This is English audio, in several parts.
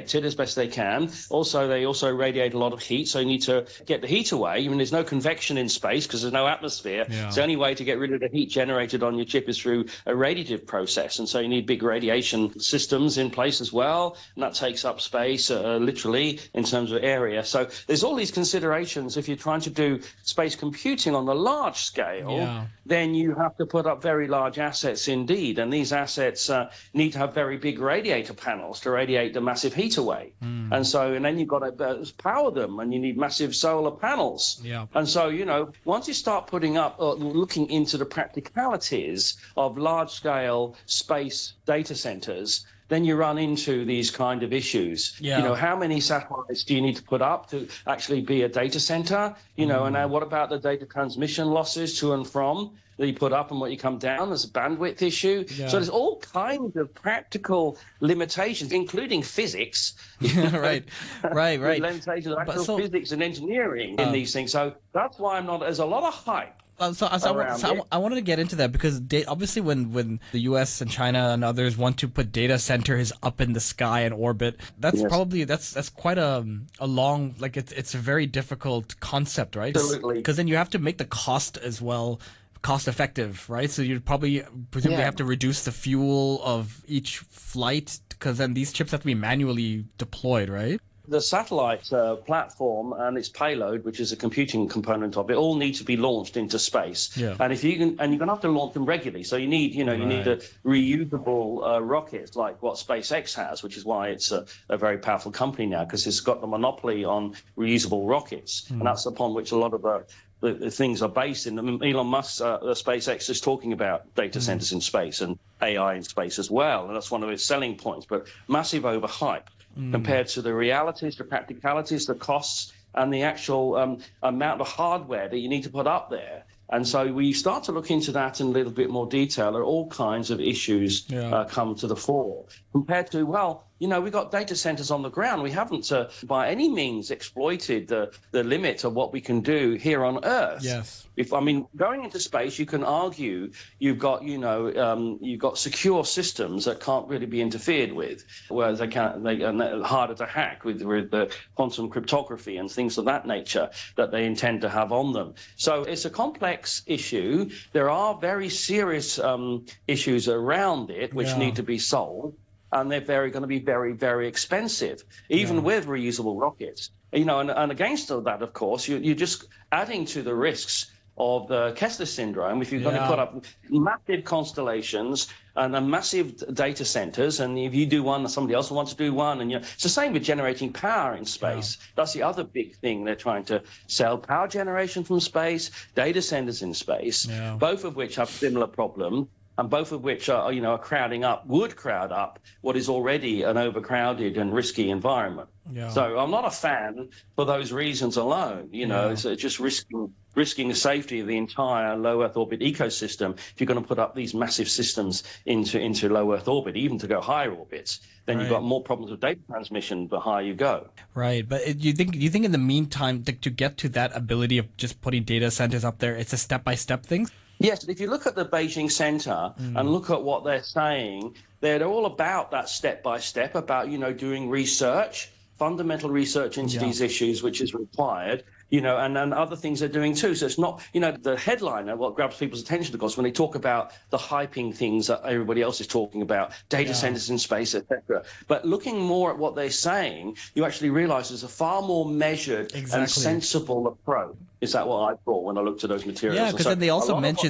protected as best they can. Also, they also radiate a lot of heat, so you need to get the heat away. I mean, there's no convection in space because there's no atmosphere. Yeah. So the only way to get rid of the heat generated on your chip is through a radiative process. And so you need big radiation systems in place as well. And that takes up space, literally, in terms of area. So there's all these considerations. If you're trying to do space computing on the large scale, then you have to put up very large assets indeed. And these assets need to have very big radiator panels to radiate the massive heat away. And then you've got to power them, and you need massive solar panels. And so, once you start putting up, looking into the practicalities of large-scale space data centers, then you run into these kind of issues. How many satellites do you need to put up to actually be a data center? And what about the data transmission losses to and from that you put up and what you come down? There's a bandwidth issue. So there's all kinds of practical limitations, including physics. Right. Limitations of actual physics and engineering in these things. So that's why there's a lot of hype. I wanted to get into that because obviously when the U.S. and China and others want to put data centers up in the sky and orbit, that's probably that's quite a long, like it's a very difficult concept, right? Absolutely. Because then you have to make the cost as well cost effective, right? So you'd probably presumably have to reduce the fuel of each flight because then these chips have to be manually deployed, right? The satellite platform and its payload, which is a computing component of it, all need to be launched into space. And if you can, and you're going to have to launch them regularly. So you need, you need a reusable rocket like what SpaceX has, which is why it's a very powerful company now, because it's got the monopoly on reusable rockets, and that's upon which a lot of the things are based in. Elon Musk, SpaceX is talking about data centers in space and AI in space as well, and that's one of its selling points. But massive overhype compared to the realities, the practicalities, the costs, and the actual amount of hardware that you need to put up there. And so we start to look into that in a little bit more detail. There are all kinds of issues come to the fore compared to, we've got data centers on the ground. We haven't by any means exploited the limit of what we can do here on Earth. Going into space, you can argue you've got, you've got secure systems that can't really be interfered with, whereas they are harder to hack with the quantum cryptography and things of that nature that they intend to have on them. So it's a complex issue. There are very serious issues around it which need to be solved. And they're going to be very, very expensive, even with reusable rockets. And against all that, of course, you're just adding to the risks of the Kessler syndrome. If you're going to put up massive constellations and massive data centers, and if you do one, somebody else will want to do one. And it's the same with generating power in space. That's the other big thing they're trying to sell: power generation from space, data centers in space, both of which have similar problems. And both of which are, would crowd up what is already an overcrowded and risky environment. So I'm not a fan for those reasons alone. It's just risking the safety of the entire low Earth orbit ecosystem. If you're going to put up these massive systems into low Earth orbit, even to go higher orbits, then you've got more problems with data transmission the higher you go. Right, but do you think in the meantime to get to that ability of just putting data centers up there, it's a step-by-step thing? Yes, if you look at the Beijing Center and look at what they're saying, they're all about that step-by-step, about, doing research, fundamental research into these issues, which is required, and other things they're doing too. So it's not, the headliner, what grabs people's attention, of course, when they talk about the hyping things that everybody else is talking about, data centers in space, etc. But looking more at what they're saying, you actually realize there's a far more measured and sensible approach. Is that what I thought when I looked at those materials? Yeah, because then they also mention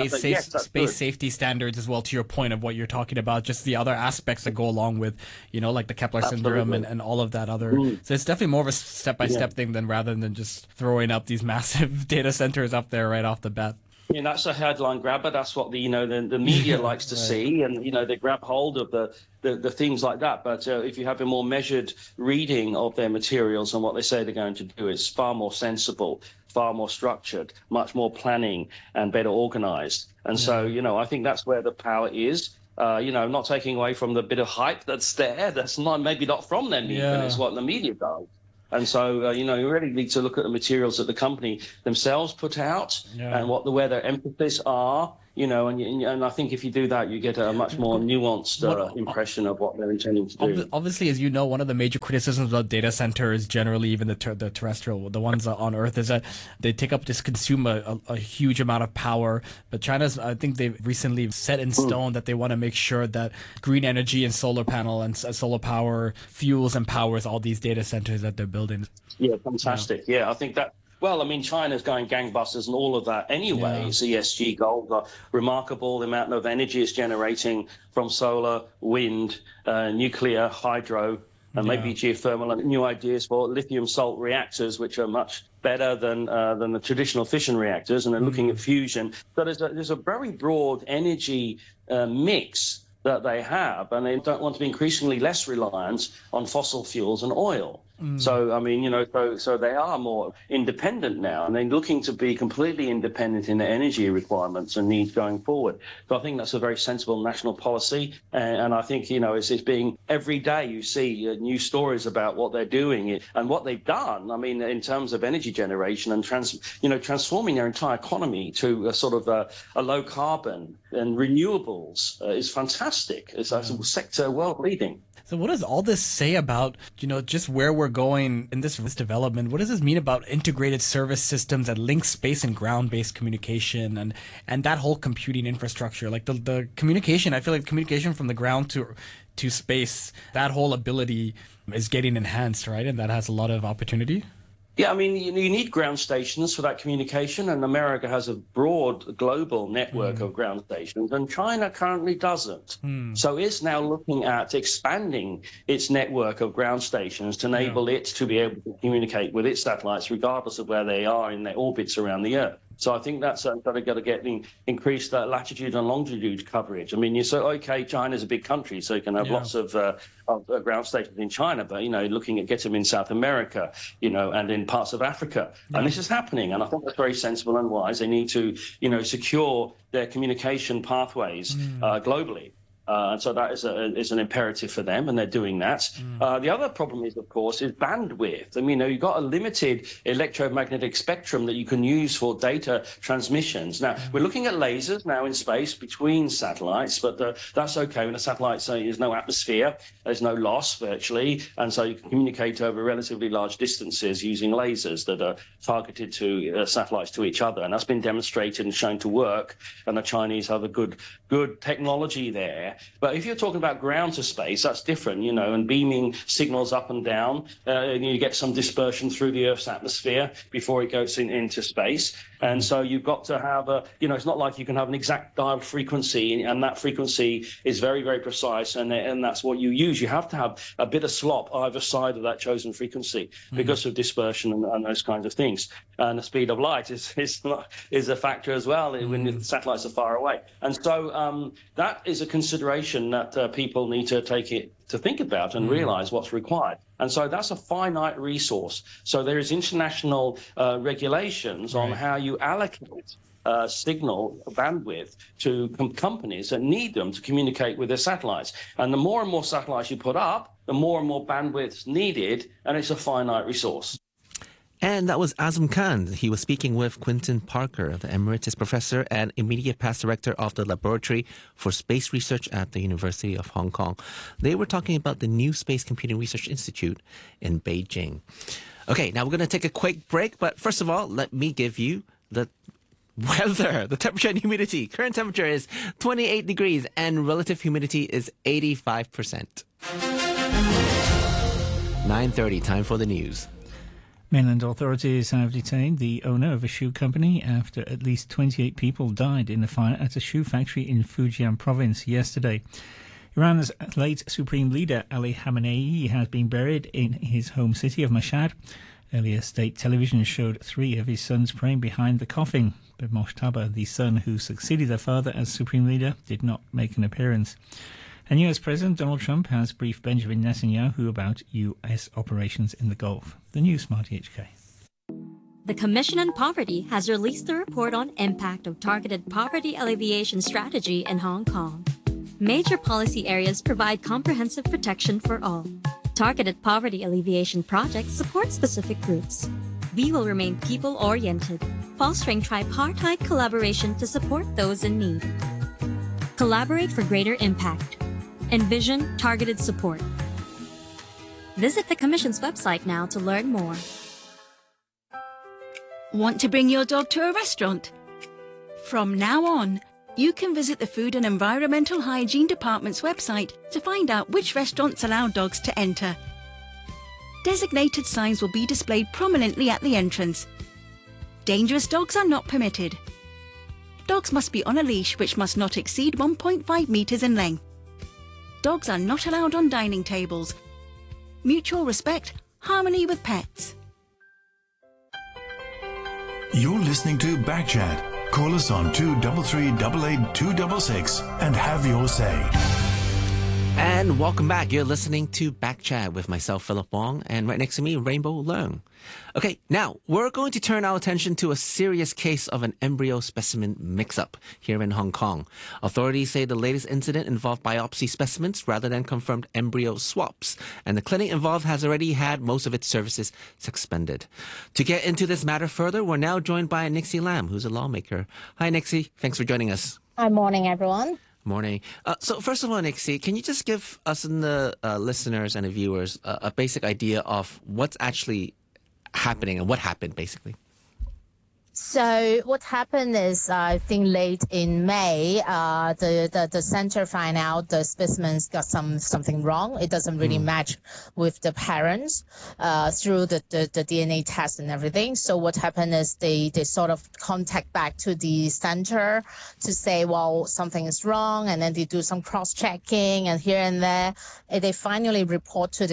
space safety standards as well, to your point of what you're talking about, just the other aspects that go along with, like the Kepler syndrome and all of that other. So it's definitely more of a step-by-step thing rather than just throwing up these massive data centers up there right off the bat. That's a headline grabber. That's what the media likes to see, and they grab hold of the things like that. But if you have a more measured reading of their materials and what they say they're going to do, it's far more sensible, far more structured, much more planning and better organized. And so, I think that's where the power is. Not taking away from the bit of hype that's there. That's maybe not from them even. It's what the media does. And so, you really need to look at the materials that the company themselves put out and where their emphasis are and I think if you do that, you get a much more nuanced impression of what they're intending to do. Obviously, as you know, one of the major criticisms of data centers, generally, even the terrestrial, the ones on Earth, is that they consume a huge amount of power. But China's, I think they've recently set in stone that they want to make sure that green energy and solar panel and solar power fuels and powers all these data centers that they're building. Yeah, fantastic. Yeah, I think that. Well, I mean, China's going gangbusters and all of that anyway. Its ESG goals are remarkable. The amount of energy it's generating from solar, wind, nuclear, hydro, and maybe geothermal, and new ideas for lithium salt reactors, which are much better than the traditional fission reactors. And they're looking at fusion. So there's a very broad energy mix that they have, and they don't want to be increasingly less reliant on fossil fuels and oil. So, I mean, so they are more independent now, and they're looking to be completely independent in their energy requirements and needs going forward. So I think that's a very sensible national policy. And I think, it's being every day you see new stories about what they're doing and what they've done. I mean, in terms of energy generation and transforming their entire economy to a sort of a low carbon and renewables is fantastic. It's a sector world leading. So what does all this say about, just where we're going in this development? What does this mean about integrated service systems that link space and ground-based communication and that whole computing infrastructure? Like the communication, I feel like communication from the ground to space, that whole ability is getting enhanced, right? And that has a lot of opportunity. Yeah, I mean, you need ground stations for that communication, and America has a broad global network of ground stations, and China currently doesn't. So it's now looking at expanding its network of ground stations to enable it to be able to communicate with its satellites, regardless of where they are in their orbits around the Earth. So I think that's got to get increased latitude and longitude coverage. I mean, you say, okay, China's a big country, so you can have lots of ground stations in China, but, looking at getting them in South America, and in parts of Africa. And this is happening, and I think that's very sensible and wise. They need to, secure their communication pathways globally. And so that is an imperative for them, and they're doing that. The other problem is, of course, is bandwidth. I mean, you've got a limited electromagnetic spectrum that you can use for data transmissions. Now, we're looking at lasers now in space between satellites, but that's okay when a satellite, say, there's no atmosphere, there's no loss virtually, and so you can communicate over relatively large distances using lasers that are targeted to satellites to each other. And that's been demonstrated and shown to work, and the Chinese have a good technology there. But if you're talking about ground to space, that's different, and beaming signals up and down, and you get some dispersion through the Earth's atmosphere before it goes into space. And so you've got to have it's not like you can have an exact dialed frequency, and that frequency is very, very precise, and that's what you use. You have to have a bit of slop either side of that chosen frequency because of dispersion and those kinds of things. And the speed of light is a factor as well when the satellites are far away. And so that is a consideration that people need to think about and realize what's required. And so that's a finite resource. So there is international regulations on how you allocate signal bandwidth to companies that need them to communicate with their satellites. And the more and more satellites you put up, the more and more bandwidth needed, and it's a finite resource. And that was Azam Khan. He was speaking with Quintin Parker, the Emeritus Professor and Immediate Past Director of the Laboratory for Space Research at the University of Hong Kong. They were talking about the new Space Computing Research Institute in Beijing. Okay, now we're going to take a quick break, but first of all, let me give you the weather, the temperature and humidity. Current temperature is 28 degrees and relative humidity is 85%. 9:30, time for the news. Mainland authorities have detained the owner of a shoe company after at least 28 people died in a fire at a shoe factory in Fujian province yesterday. Iran's late Supreme Leader Ali Khamenei has been buried in his home city of Mashhad. Earlier state television showed 3 of his sons praying behind the coffin, but Moshtaba, the son who succeeded their father as Supreme Leader, did not make an appearance. And US President Donald Trump has briefed Benjamin Netanyahu about US operations in the Gulf. The news, Smarty HK. The Commission on Poverty has released a report on impact of targeted poverty alleviation strategy in Hong Kong. Major policy areas provide comprehensive protection for all. Targeted poverty alleviation projects support specific groups. We will remain people-oriented, fostering tripartite collaboration to support those in need. Collaborate for greater impact. Envision targeted support. Visit the Commission's website now to learn more. Want to bring your dog to a restaurant? From now on, you can visit the Food and Environmental Hygiene Department's website to find out which restaurants allow dogs to enter. Designated signs will be displayed prominently at the entrance. Dangerous dogs are not permitted. Dogs must be on a leash which must not exceed 1.5 meters in length. Dogs are not allowed on dining tables. Mutual respect, harmony with pets. You're listening to Backchat. Call us on 233 88 266 and have your say. And welcome back. You're listening to Backchat with myself, Philip Wong, and right next to me, Rainbow Leung. Okay, now we're going to turn our attention to a serious case of an embryo specimen mix-up here in Hong Kong. Authorities say the latest incident involved biopsy specimens rather than confirmed embryo swaps, and the clinic involved has already had most of its services suspended. To get into this matter further, we're now joined by Nixie Lam, who's a lawmaker. Hi, Nixie. Thanks for joining us. Hi, morning, everyone. Morning. So first of all, Nixie, can you just give us and the listeners and the viewers a basic idea of what's actually happening and what happened, basically? So what happened is, I think late in May, the center find out the specimens got something wrong. It doesn't really match with the parents through the DNA test and everything. So what happened is they sort of contact back to the center to say, well, something is wrong, and then they do some cross-checking and here and there. And they finally report to the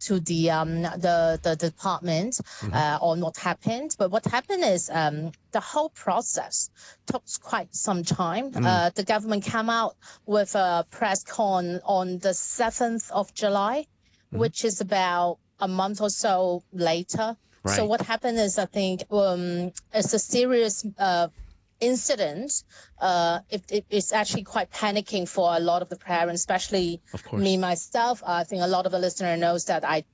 department on what happened. But what happened is the whole process took quite some time. The government came out with a press con on the 7th of July, which is about a month or so later. Right. So what happened is, I think it's a serious incident. It's actually quite panicking for a lot of the parents, especially me, myself. I think a lot of the listener knows that I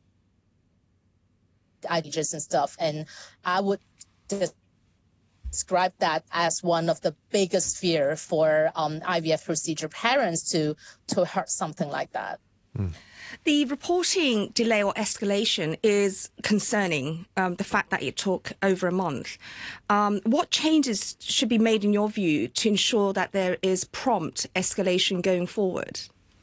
just and stuff, and I would describe that as one of the biggest fear for IVF procedure parents to hurt something like that. The reporting delay or escalation is concerning, the fact that it took over a month. What changes should be made, in your view, to ensure that there is prompt escalation going forward?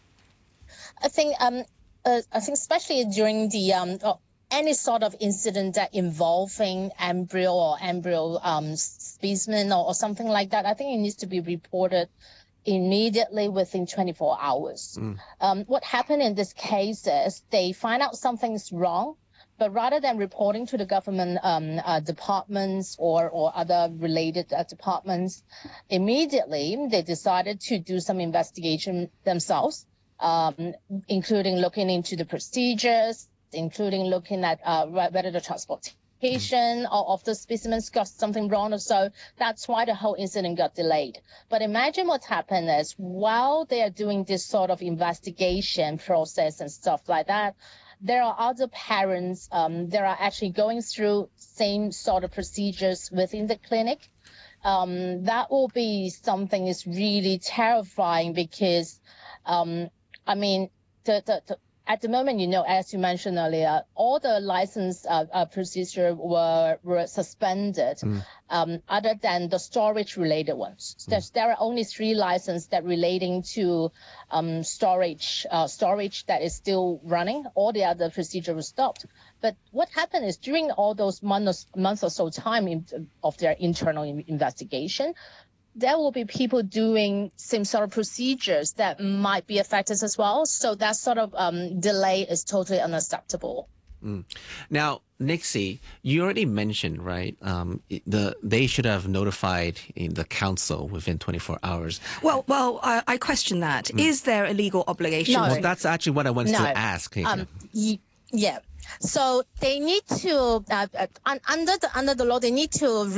I think especially during the any sort of incident that involving embryo or embryo specimen or something like that, I think it needs to be reported immediately within 24 hours. What happened in this case is they find out something's wrong, but rather than reporting to the government departments or other related departments immediately, they decided to do some investigation themselves, including looking into the procedures, including looking at whether the transportation of the specimens got something wrong or so. That's why the whole incident got delayed. But imagine what's happened is, while they are doing this sort of investigation process and stuff like that, there are other parents that are actually going through same sort of procedures within the clinic. That will be something is really terrifying because, I mean, at the moment, as you mentioned earlier, all the license procedure were suspended, other than the storage-related ones. There are only 3 licenses that relating to storage that is still running. All the other procedure was stopped. But what happened is, during all those months or so time of their internal investigation, there will be people doing same sort of procedures that might be affected as well. So that sort of delay is totally unacceptable. Now, Nixie, you already mentioned, right, they should have notified the council within 24 hours. Well, I question that. Is there a legal obligation? No. Well, that's actually what I wanted to ask. Yeah. So they need to under the law, they need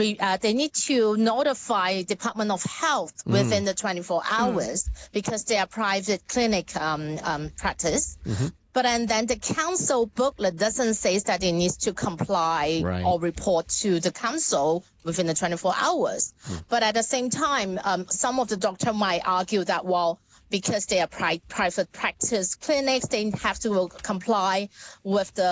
to notify Department of Health within the 24 hours because they are private clinic practice. But then the council booklet doesn't say that it needs to comply or report to the council within the 24 hours. But at the same time, some of the doctors might argue that, well, because they are private practice clinics, they have to comply with the